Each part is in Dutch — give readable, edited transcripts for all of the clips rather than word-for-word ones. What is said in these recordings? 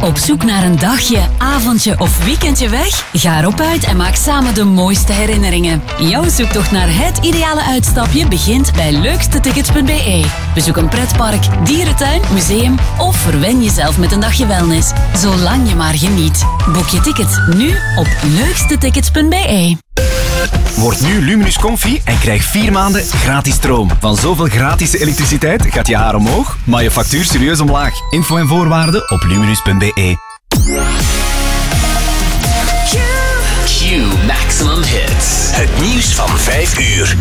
Op zoek naar een dagje, avondje of weekendje weg? Ga erop uit en maak samen de mooiste herinneringen. Jouw zoektocht naar het ideale uitstapje begint bij leukstetickets.be. Bezoek een pretpark, dierentuin, museum of verwen jezelf met een dagje wellness. Zolang je maar geniet. Boek je ticket nu op leukstetickets.be. Word nu Luminus Comfy en krijg 4 maanden gratis stroom. Van zoveel gratis elektriciteit gaat je haar omhoog, maar je factuur serieus omlaag. Info en voorwaarden op luminus.be. Q Maximum Hits. Het nieuws van 5 uur.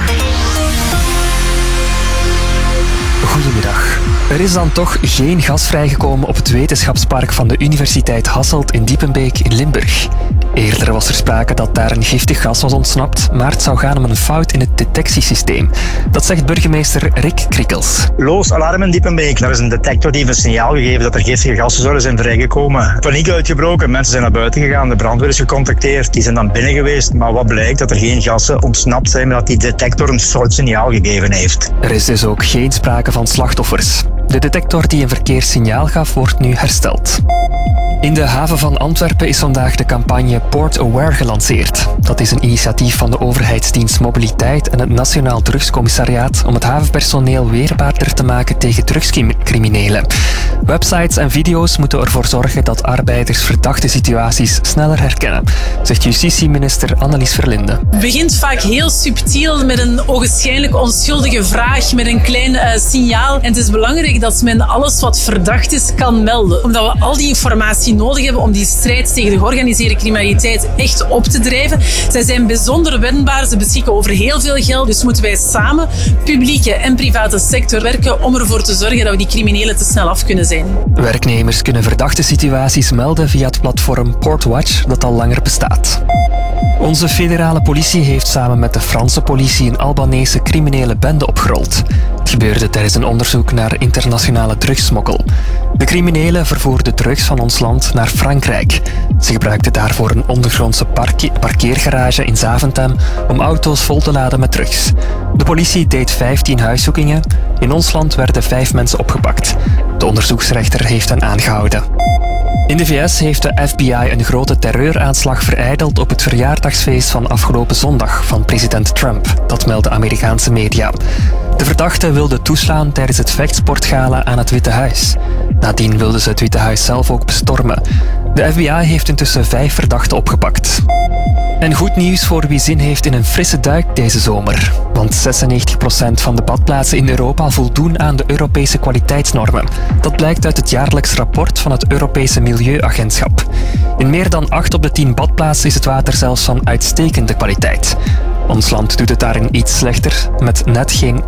Goedemiddag. Er is dan toch geen gas vrijgekomen op het wetenschapspark van de Universiteit Hasselt in Diepenbeek in Limburg. Eerder was er sprake dat daar een giftig gas was ontsnapt, maar het zou gaan om een fout in het detectiesysteem. Dat zegt burgemeester Rick Krikkels. Loos alarm in Diepenbeek. Er is een detector die heeft een signaal gegeven dat er giftige gassen zouden zijn vrijgekomen. Paniek uitgebroken, mensen zijn naar buiten gegaan, de brandweer is gecontacteerd, die zijn dan binnen geweest. Maar wat blijkt, dat er geen gassen ontsnapt zijn, maar dat die detector een fout signaal gegeven heeft. Er is dus ook geen sprake van slachtoffers. De detector die een verkeerssignaal gaf, wordt nu hersteld. In de haven van Antwerpen is vandaag de campagne Port Aware gelanceerd. Dat is een initiatief van de overheidsdienst Mobiliteit en het Nationaal Drugscommissariaat om het havenpersoneel weerbaarder te maken tegen drugscriminelen. Websites en video's moeten ervoor zorgen dat arbeiders verdachte situaties sneller herkennen, zegt justitieminister Annelies Verlinde. Het begint vaak heel subtiel met een ogenschijnlijk onschuldige vraag, met een klein signaal. En het is belangrijk dat men alles wat verdacht is kan melden. Omdat we al die informatie nodig hebben om die strijd tegen de georganiseerde criminaliteit echt op te drijven. Zij zijn bijzonder wendbaar, ze beschikken over heel veel geld. Dus moeten wij samen, publieke en private sector, werken om ervoor te zorgen dat we die criminelen te snel af kunnen zijn. Werknemers kunnen verdachte situaties melden via het platform Portwatch dat al langer bestaat. Onze federale politie heeft samen met de Franse politie een Albanese criminele bende opgerold. Het gebeurde tijdens een onderzoek naar internationale drugssmokkel. De criminelen vervoerden drugs van ons land naar Frankrijk. Ze gebruikten daarvoor een ondergrondse parkeergarage in Zaventem om auto's vol te laden met drugs. De politie deed 15 huiszoekingen. In ons land werden 5 mensen opgepakt. De onderzoeksrechter heeft hen aangehouden. In de VS heeft de FBI een grote terreuraanslag verijdeld op het verjaardagsfeest van afgelopen zondag van president Trump. Dat melden Amerikaanse media. De verdachte wilde toeslaan tijdens het vechtsportgala aan het Witte Huis. Nadien wilden ze het Witte Huis zelf ook bestormen. De FBI heeft intussen 5 verdachten opgepakt. En goed nieuws voor wie zin heeft in een frisse duik deze zomer. Want 96% van de badplaatsen in Europa voldoen aan de Europese kwaliteitsnormen. Dat blijkt uit het jaarlijks rapport van het Europese Milieuagentschap. In meer dan 8 op de 10 badplaatsen is het water zelfs van uitstekende kwaliteit. Ons land doet het daarin iets slechter, met net geen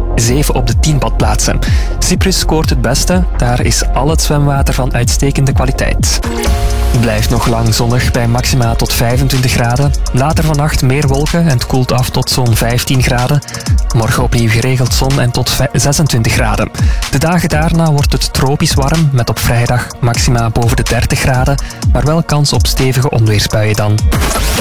7 op de 10 badplaatsen. Cyprus scoort het beste, daar is al het zwemwater van uitstekende kwaliteit. Het blijft nog lang zonnig bij maxima tot 25 graden. Later vannacht meer wolken en het koelt af tot zo'n 15 graden. Morgen opnieuw geregeld zon en tot 26 graden. De dagen daarna wordt het tropisch warm, met op vrijdag maxima boven de 30 graden, maar wel kans op stevige onweersbuien dan.